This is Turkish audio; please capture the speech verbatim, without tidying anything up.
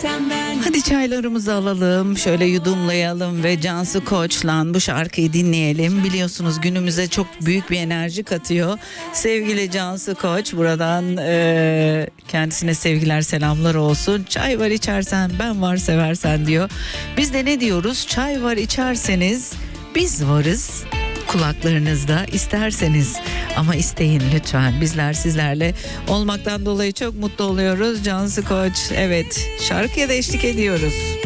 Hadi çaylarımızı alalım, şöyle yudumlayalım ve Cansu Koç'la bu şarkıyı dinleyelim. Biliyorsunuz günümüze çok büyük bir enerji katıyor. Sevgili Cansu Koç, buradan e, kendisine sevgiler, selamlar olsun. Çay var içersen, ben var seversen diyor. Biz de ne diyoruz? Çay var içerseniz biz varız kulaklarınızda, isterseniz ama isteyin lütfen. Bizler sizlerle olmaktan dolayı çok mutlu oluyoruz. Cansu Koç, evet, şarkıya da eşlik ediyoruz.